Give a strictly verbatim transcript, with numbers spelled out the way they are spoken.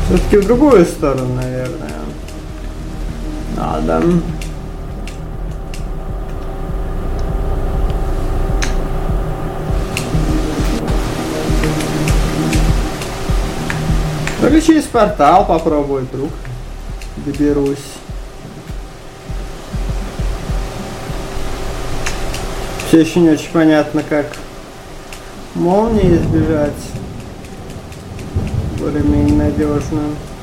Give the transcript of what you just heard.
Все-таки в другую сторону, наверное. Надо. Только через портал попробую, вдруг доберусь. Все еще не очень понятно, как молнии избежать более-менее надежно.